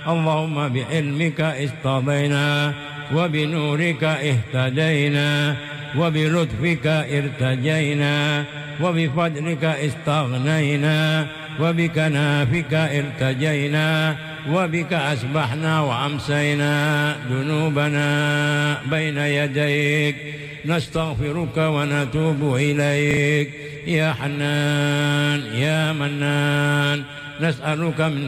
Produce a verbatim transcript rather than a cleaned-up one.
اللهم بعلمك اصطفينا، وبنورك اهتدينا، وبلطفك ارتجينا، وبفضلك استغنينا، وبكنافك ارتجينا، وبك أسبحنا وأمسينا. ذنوبنا بين يديك نستغفرك ونتوب إليك. يا حنان يا منان، نسألك من